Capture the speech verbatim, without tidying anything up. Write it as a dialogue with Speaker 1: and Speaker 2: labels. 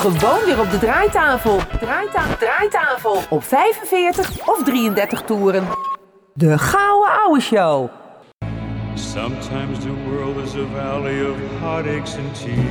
Speaker 1: Gewoon weer op de draaitafel. Draaitafel, draaitafel. Op vijfenveertig of drieëndertig toeren. De Gouden Ouwe Show.
Speaker 2: Sometimes the world is a valley of heartaches and tears.